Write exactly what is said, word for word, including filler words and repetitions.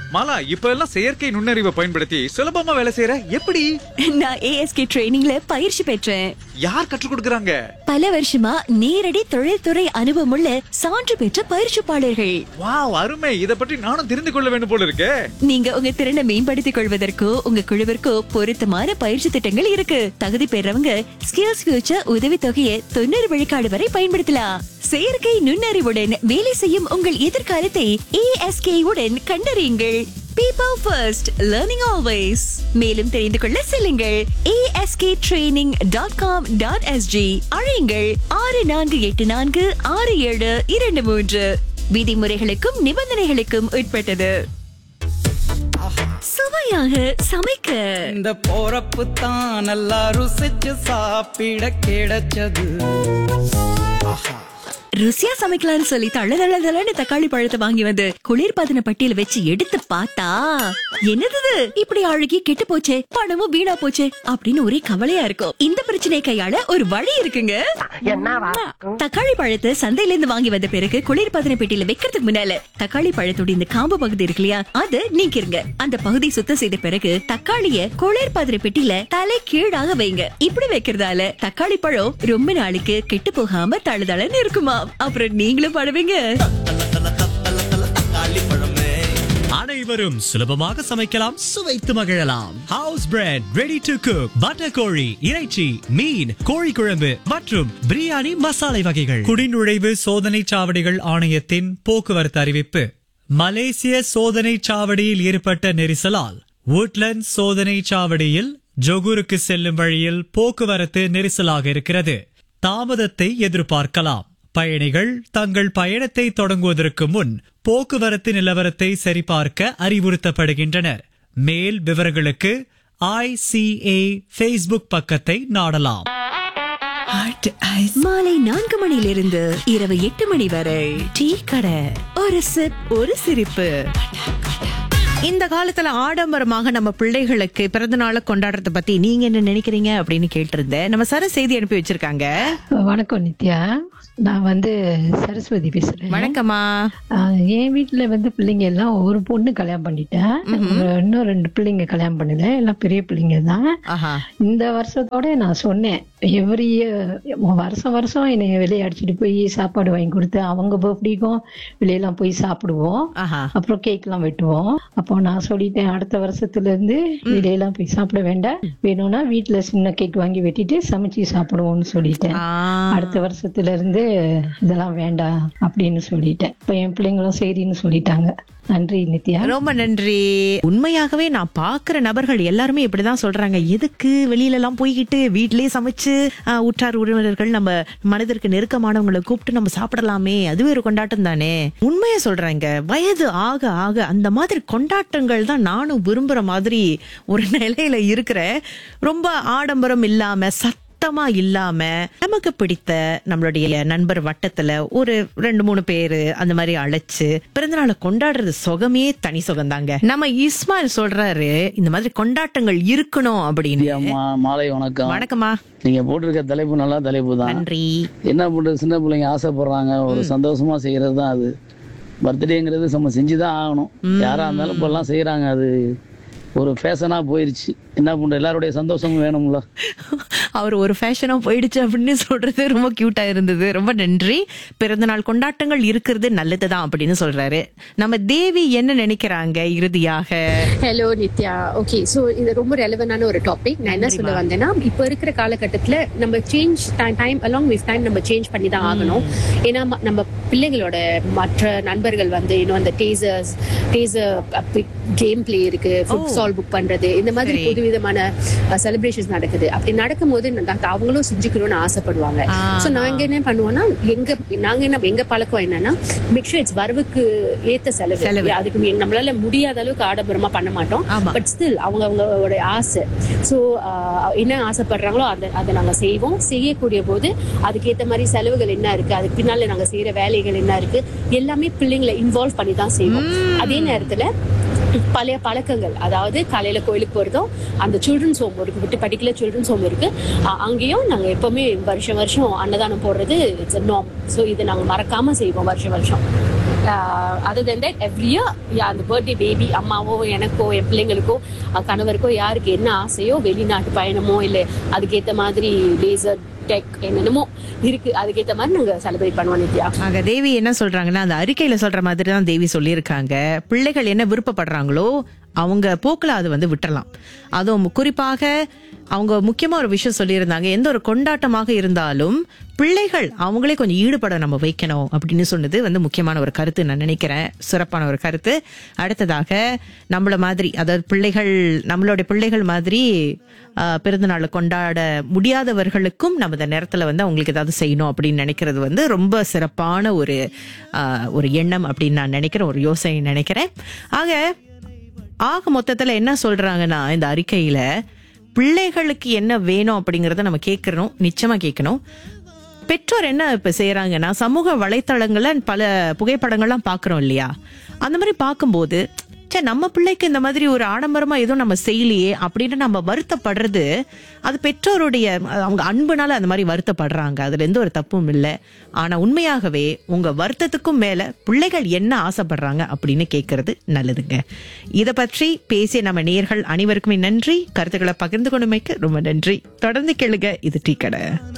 மாலா, இப்ப எல்லாம் செயற்கை நுண்ணறிவை பயன்படுத்தி சுலபமா வேலை செய்யற எப்படி? நான் ஏஎஸ்கே ட்ரெய்னிங்ல பயிற்சி பெற்றேன். யார் கற்றுக் கொடுக்கறாங்க? பல வருஷமா நேரடி தொழில்துறை அனுபவமுள்ள சான்று பெற்ற பயிற்சிப்பாளர்கள். வாவ், அருமை. இத பற்றி நானும் தெரிந்து கொள்ள வேண்டும் போல இருக்கே. நீங்க உங்க திறனை மேம்படுத்திக் கொள்வதற்கோ உங்க குழுவிற்கோ பொருத்தமான பயிற்சி திட்டங்கள் இருக்கு. தகுதி பெறவங்க ஸ்கில்ஸ் ஃபியூச்சர் உதவி தொகையை தொண்ணூறு விழுக்காடு வரை பயன்படுத்தலாம். செயற்கை நுண்ணறிவுடன் வேலை செய்யும் உங்கள் எதிர்காலத்தை ஏஎஸ்கே உடன் கண்டறியுங்கள். People first, learning always. மேலும் தெரிந்து கொள்ள செல்லுங்கள் A S K training dot com dot S G. அழையுங்கள் ஆறு நான்கு எட்டு நான்கு ஆறு ஏழு இரண்டு மூன்று. விதிமுறைகளுக்கும் நிபந்தனைகளுக்கும் உட்பட்டது. சுவையாக சமைக்க இந்த போறப்பு தான் நல்லா ருசிச்சு சாப்பிட கிடைச்சது. ருசியா சமைக்கலாம்னு சொல்லி தள்ள தள்ள தள்ளன்னு தக்காளி பழத்தை வாங்கி வந்து குளிர்பதன பட்டியல வச்சு எடுத்து பார்த்தா என்னது இப்படி அழுகி கெட்டு போச்சே, பணமும் வீணா போச்சே அப்படின்னு ஒரே கவலையா இருக்கும். இந்த பிரச்சனையை கையாள ஒரு வழி இருக்குங்க. தக்காளி பழத்தை சந்தையில இருந்து வாங்கி வந்த பிறகு குளிர்பதன பெட்டியில வைக்கிறதுக்கு முன்னால தக்காளி பழத்தோட இந்த காம்பு பகுதி இருக்கு இல்லையா, அதை நீக்கிருங்க. அந்த பகுதி சுத்தம் செய்த பிறகு தக்காளிய குளிர்பதன பெட்டியில தலை கீழாக வைங்க. இப்படி வைக்கிறதால தக்காளி பழம் ரொம்ப நாளைக்கு கெட்டு போகாம தழுதளன்னு இருக்குமா. அப்புறம் நீங்களும் படுவீங்க. அனைவரும் சுலபமாக சமைக்கலாம், சுவைத்து மகிழலாம். House bread, ready to cook, butter கோழி, இறைச்சி, மீன், கோழி குழம்பு மற்றும் பிரியாணி மசாலை வகைகள். குடிநுழைவு சோதனை சாவடிகள் ஆணையத்தின் போக்குவரத்து அறிவிப்பு. மலேசிய சோதனை சாவடியில் ஏற்பட்ட நெரிசலால் வுட்லண்ட் சோதனை சாவடியில் ஜொகூருக்கு செல்லும் வழியில் போக்குவரத்து நெரிசலாக இருக்கிறது. தாமதத்தை எதிர்பார்க்கலாம். பயணிகள் தங்கள் பயணத்தை தொடங்குவதற்கு முன் போக்குவரத்து நிலவரத்தை சரிபார்க்க அறிவுறுத்தப்படுகின்றனர். மேல் விவரங்களுக்கு ஐ சி ஏ ஃபேஸ்புக் பக்கத்தை நாடலாம். மாலை நான்கு மணியிலிருந்து இரவு எட்டு மணி வரை டீ கடை, ஒரு சிப் ஒரு சிரிப்பு. இந்த காலத்துல ஆடம்பரமாக நம்ம பிள்ளைகளுக்கு பிறந்த நாளை கொண்டாடுறத பத்தி நீங்க என்ன நினைக்கிறீங்க அப்படின்னு கேட்டிருந்தேன். நம்ம சர செய்தி அனுப்பி வச்சிருக்காங்க. வணக்கம் நித்யா, நான் வந்து சரஸ்வதி பேசுறேன். வணக்கம்மா. என் வீட்டுல வந்து பிள்ளைங்க எல்லாம் ஒரு பொண்ணு கல்யாணம் பண்ணிட்டேன், இன்னும் ரெண்டு பிள்ளைங்க கல்யாணம் பண்ணல, எல்லாம் பெரிய பிள்ளைங்க தான். இந்த வருஷத்தோட நான் சொன்னேன், எவ்ரி வருஷம் வருஷம் என்னை வெளியே அடிச்சுட்டு போய் சாப்பாடு வாங்கி கொடுத்து அவங்க பர்த்டேக்கும் வெளியெல்லாம் போய் சாப்பிடுவோம், அப்புறம் கேக் எல்லாம் வெட்டுவோம். அப்போ நான் சொல்லிட்டேன், அடுத்த வருஷத்துல இருந்து வெளியெல்லாம் போய் சாப்பிட வேண்டாம், வேணும்னா வீட்டுல சின்ன கேக் வாங்கி வெட்டிட்டு சமைச்சு சாப்பிடுவோம்னு சொல்லிட்டேன். அடுத்த வருஷத்துல இருந்து இதெல்லாம் வேண்டாம் அப்படின்னு சொல்லிட்டேன். இப்ப என் பிள்ளைங்களும் சரின்னு சொல்லிட்டாங்க. நன்றி நித்யா. ரொம்ப நன்றி. உண்மையாகவே நான் பாக்குற நபர்கள் எல்லாருமே இப்படிதான் சொல்றாங்க, எதுக்கு வெளியில எல்லாம் போய்கிட்டு வீட்லயே சமைச்சு உற்றார் உறவினர்கள் நம்ம மனதிற்கு நெருக்கமானவங்களை கூப்பிட்டு நம்ம சாப்பிடலாமே, அதுவே ஒரு கொண்டாட்டம் தானே. உண்மையா சொல்றாங்க, வயது ஆக ஆக அந்த மாதிரி கொண்டாட்டங்கள் தான் நானும் விரும்புற மாதிரி ஒரு நிலையில இருக்கிற. ரொம்ப ஆடம்பரம் இல்லாம சத்த சுத்தமா இல்லாம நமக்கு பிடித்த நம்மளுடைய நண்பர் வட்டத்துல ஒரு ரெண்டு மூணு பேரு அந்த மாதிரி அழைச்சு பிறந்தநாளை கொண்டாடுறது சுகமே தனி சுகம் தாங்க. நம்ம இஸ்மாயில் சொல்றாரு இந்த மாதிரி கொண்டாட்டங்கள் இருக்கணும் அப்படின்னு. மாலை வணக்கம். வணக்கம்மா. நீங்க போட்டிருக்க தலைப்பு நல்லா தலைப்பு தான். நன்றி. என்ன பண்றது, சின்ன பிள்ளைங்க ஆசைப்படுறாங்க, ஒரு சந்தோஷமா செய்யறது தான் அது. பர்த்டேங்கிறது நம்ம செஞ்சுதான் ஆகணும், யாரா இருந்தாலும் இப்ப எல்லாம் செய்யறாங்க, அது ஒரு ஃபேஷனா போயிருச்சு. என்ன பண்ற, எல்லாருடைய சந்தோஷமும் வேணும்ல. அவர் ஒரு ஃபேஷனா போயிடுச்சு அப்படின்னு சொல்றது ரொம்ப கியூட்டா இருந்தது. ரொம்ப நன்றி. பிறந்த நாள் கொண்டாட்டங்கள் இருக்கிறது நல்லதுதான் அப்படின்னு சொல்றாரு. நம்ம தேவி என்ன நினைக்கிறாங்க இறுதியாக? ஹலோ நித்யா. ஓகே, சோ இது ரொம்ப ரெலவென்டான ஒரு டாபிக். நான் என்ன சொல்ல வந்தேன்னா, இப்ப இருக்கிற காலகட்டத்துல நம்ம change time along with time நம்ம சேஞ்ச் பண்ணி தான் ஆகணும். ஏன்னா நம்ம பிள்ளைங்களோட மற்ற நண்பர்கள் வந்து இன்னும் அந்த டேசர்ஸ் டேசர் கேம் பிளே இருக்கு, ஃபுட்சால் புக் பண்றது, இந்த மாதிரி புது விதமான செலிப்ரேஷன்ஸ் நடக்குது. அப்படி நடக்கும் போது அவங்களும் செஞ்சுக்கணும்னு ஆசைப்படுவாங்க. சோ நாங்க என்ன பண்ணுவோம்னா, எங்க நாங்க என்ன எங்க பழக்கம் என்னன்னா, மேக் ஷூர் இட்ஸ் வரவுக்கு ஏத்த செலவு. அதுக்கு நம்மளால முடியாத அளவுக்கு ஆடம்பரமா பண்ண மாட்டோம். பட் ஸ்டில் அவங்க அவங்களோட ஆசை, சோ என்ன ஆசைப்படுறாங்களோ அதை அதை நாங்க செய்வோம். செய்யக்கூடிய போது அதுக்கேற்ற மாதிரி செலவுகள் என்ன இருக்கு, அதுக்கு பின்னால நாங்க செய்யற வேலைகள் என்ன இருக்கு, எல்லாமே பிள்ளைங்களை இன்வால்வ் பண்ணி தான் செய்வோம். அதே நேரத்துல பழைய பழக்கங்கள், அதாவது காலையில கோயிலுக்கு போறதும், அந்த சில்ட்ரன்ஸ் ஹோம் இருக்கு, விட்டு பர்டிகுலர் சில்ட்ரன்ஸ் ஹோம் இருக்கு, அங்கேயும் நாங்க எப்பவுமே வருஷம் வருஷம் அன்னதானம் போடுறது இட்ஸ் நார்ம். ஸோ இதை நாங்க மறக்காம செய்வோம் வருஷம் வருஷம். Other then that every year அந்த பர்த்டே பேபி அம்மாவோ எனக்கோ என் பிள்ளைங்களுக்கோ கணவருக்கோ யாருக்கு என்ன ஆசையோ வெளிநாட்டு பயணமோ இல்லை அதுக்கேற்ற மாதிரி லேசர் டெக் என்னென்னமோ இருக்கு அதுக்கேற்ற மாதிரி நாங்க செலிப்ரேட் பண்ணுவோம் நித்யா. ஆக தேவி என்ன சொல்றாங்கன்னா அந்த அறிக்கையில சொல்ற மாதிரி தான் தேவி சொல்லியிருக்காங்க. பிள்ளைகள் என்ன விருப்பப்படுறாங்களோ அவங்க போக்குல அது வந்து விட்டுறலாம். அதுவும் குறிப்பாக அவங்க முக்கியமா ஒரு விஷயம் சொல்லியிருந்தாங்க, எந்த ஒரு கொண்டாட்டமாக இருந்தாலும் பிள்ளைகள் அவங்களே கொஞ்சம் ஈடுபட நம்ம வைக்கணும் அப்படின்னு சொன்னது வந்து முக்கியமான ஒரு கருத்து நான் நினைக்கிறேன். சிறப்பான ஒரு கருத்து. அடுத்ததாக நம்மள மாதிரி அதாவது பிள்ளைகள் நம்மளுடைய பிள்ளைகள் மாதிரி பிறந்தநாளை கொண்டாட முடியாதவர்களுக்கும் நம்ம இந்த நேரத்துல வந்து அவங்களுக்கு ஏதாவது செய்யணும் அப்படின்னு நினைக்கிறது வந்து ரொம்ப சிறப்பான ஒரு ஒரு எண்ணம் அப்படின்னு நான் நினைக்கிறேன், ஒரு யோசனை நினைக்கிறேன். ஆக ஆக மொத்தத்துல என்ன சொல்றாங்கன்னா இந்த அறிக்கையில பிள்ளைகளுக்கு என்ன வேணும் அப்படிங்கறத நம்ம கேட்கணும், நிச்சயமா கேட்கணும். பெற்றோர் என்ன இப்ப செய்யறாங்கன்னா சமூக வலைத்தளங்கள்ல பல புகைப்படங்கள்லாம் பாக்குறோம் இல்லையா, அந்த மாதிரி பார்க்கும்போது சே நம்ம பிள்ளைக்கு இந்த மாதிரி ஒரு ஆடம்பரமா எதுவும் நம்ம செய்யலையே அப்படின்னு நம்ம வருத்தப்படுறது, அது பெற்றோருடைய அவங்க அன்புனால அந்த மாதிரி வருத்தப்படுறாங்க. அதுல எந்த ஒரு தப்பும் இல்லை. ஆனா உண்மையாகவே உங்க வருத்தத்துக்கும் மேல பிள்ளைகள் என்ன ஆசைப்படுறாங்க அப்படின்னு கேட்கறது நல்லதுங்க. இத பற்றி பேசிய நம்ம நேயர்கள் அனைவருக்குமே நன்றி. கருத்துக்களை பகிர்ந்து கொண்டமைக்கு ரொம்ப நன்றி. தொடர்ந்து கேளுங்க, இது டீ கடை.